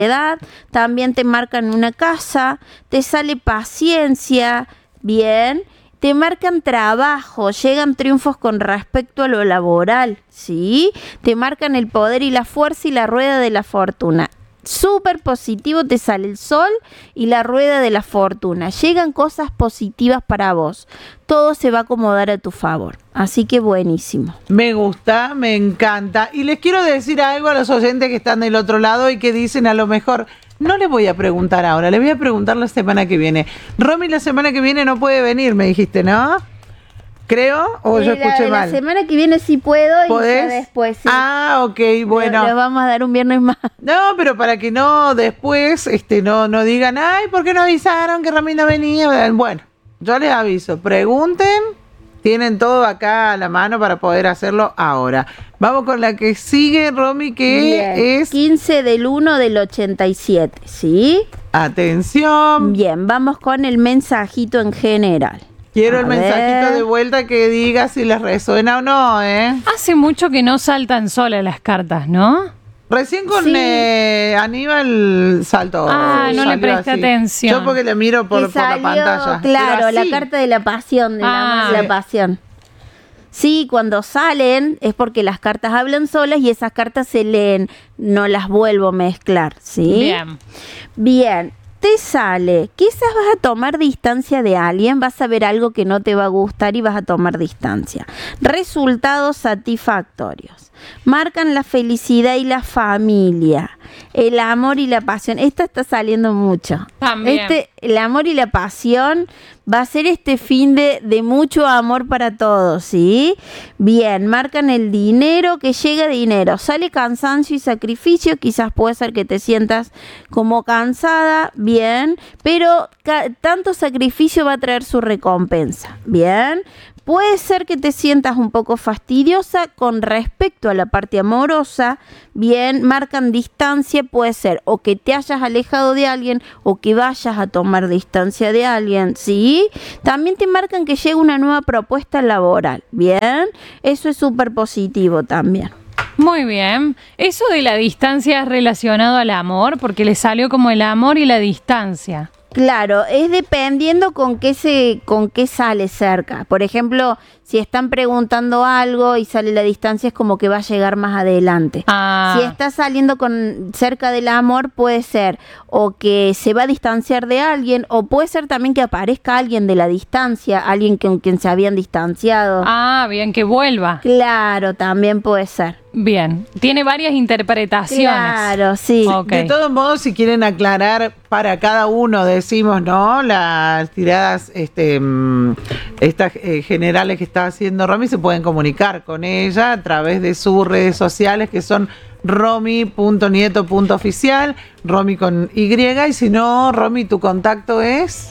edad, también te marcan una casa, te sale paciencia, bien, te marcan trabajo, llegan triunfos con respecto a lo laboral, ¿sí? Te marcan el poder y la fuerza y la rueda de la fortuna. Súper positivo, te sale el sol y la rueda de la fortuna. Llegan cosas positivas para vos. Todo se va a acomodar a tu favor. Así que buenísimo. Me gusta, me encanta. Y les quiero decir algo a los oyentes que están del otro lado y que dicen a lo mejor, no les voy a preguntar ahora, les voy a preguntar la semana que viene. Romy la semana que viene no puede venir, me dijiste, ¿no? Creo, o yo escuché mal. La semana que viene sí puedo. ¿Podés? Y ya después sí. Ah, ok, bueno. Le vamos a dar un viernes más. No, pero para que no después no digan, ay, ¿por qué no avisaron que Romy no venía? Bueno, yo les aviso, pregunten, tienen todo acá a la mano para poder hacerlo ahora. Vamos con la que sigue, Romy, que Bien. es 15 del 1 del 87, ¿sí? Atención. Bien, vamos con el mensajito en general. Quiero A el mensajito ver. de vuelta que diga si les resuena o no, ¿eh? Hace mucho que no saltan solas las cartas, ¿no? Recién con Sí. Aníbal saltó. No le salió presté así. atención. Yo porque le miro por Que salió, la pantalla. claro, Pero la así. carta de la pasión, de la, Sí. la pasión. Sí, cuando salen es porque las cartas hablan solas y esas cartas se leen, no las vuelvo a mezclar, ¿sí? Bien. Bien, te sale, quizás vas a tomar distancia de alguien, vas a ver algo que no te va a gustar y vas a tomar distancia. Resultados satisfactorios. Marcan la felicidad y la familia, el amor y la pasión. Esta está saliendo mucho. También. El amor y la pasión va a ser este fin de mucho amor para todos, ¿sí? Bien, marcan el dinero, que llega dinero. Sale cansancio y sacrificio, quizás puede ser que te sientas como cansada, bien, pero tanto sacrificio va a traer su recompensa, bien. Puede ser que te sientas un poco fastidiosa con respecto a la parte amorosa, bien, marcan distancia, puede ser o que te hayas alejado de alguien o que vayas a tomar distancia de alguien, ¿sí? También te marcan que llega una nueva propuesta laboral, bien, eso es súper positivo también. Muy bien. Eso de la distancia es relacionado al amor, porque le salió como el amor y la distancia. Claro, es dependiendo con qué sale cerca. Por ejemplo, si están preguntando algo y sale la distancia, es como que va a llegar más adelante. Si está saliendo cerca del amor, puede ser o que se va a distanciar de alguien, o puede ser también que aparezca alguien de la distancia, alguien con quien se habían distanciado. Bien, que vuelva. Claro, también puede ser. Bien, tiene varias interpretaciones. Claro, sí. Okay. De todos modos, si quieren aclarar para cada uno, decimos, ¿no? Las tiradas estas generales que está haciendo Romy, se pueden comunicar con ella a través de sus redes sociales, que son romy.nieto.oficial, Romy con Y, y si no, Romy, tu contacto es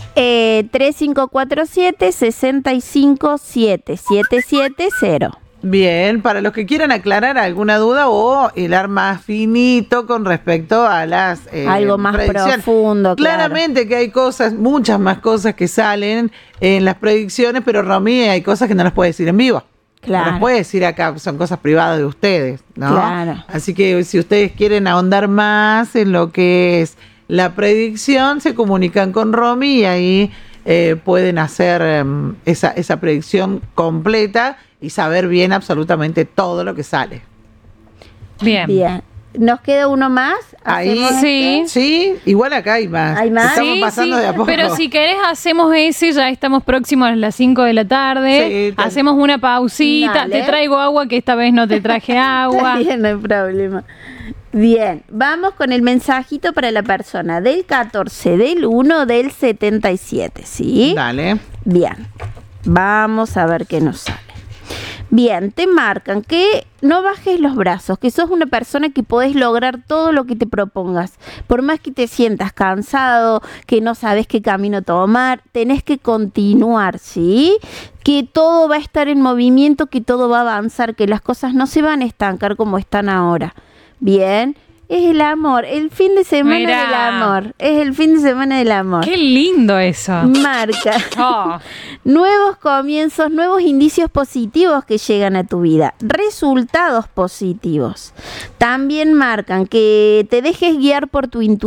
3547-657-770. Bien, para los que quieran aclarar alguna duda o hilar más finito con respecto a las algo más predicciones. profundo, Claramente que hay cosas, muchas más cosas que salen en las predicciones, pero Romy, hay cosas que no las puede decir en vivo. Claro. No las puede decir acá, son cosas privadas de ustedes, ¿no? Claro. Así que si ustedes quieren ahondar más en lo que es la predicción, se comunican con Romy y ahí pueden hacer esa predicción completa y saber bien absolutamente todo lo que sale. Bien. Bien. ¿Nos queda uno más? Ahí Sí. Sí, igual acá hay más. ¿Hay más? Estamos pasando de a poco. Pero si querés hacemos ese, ya estamos próximos a las 5 de la tarde. Sí, hacemos una pausita. Dale. Te traigo agua, que esta vez no te traje agua. Bien, no hay problema. Bien, vamos con el mensajito para la persona del 14, del 1, del 77, ¿sí? Dale. Bien, vamos a ver qué nos sale. Bien, te marcan que no bajes los brazos, que sos una persona que podés lograr todo lo que te propongas. Por más que te sientas cansado, que no sabes qué camino tomar, tenés que continuar, ¿sí? Que todo va a estar en movimiento, que todo va a avanzar, que las cosas no se van a estancar como están ahora. Bien, es el amor, el fin de semana Mirá. del amor, es el fin de semana del amor. Qué lindo eso. Marca nuevos comienzos, nuevos indicios positivos que llegan a tu vida, resultados positivos. También marcan que te dejes guiar por tu intuición.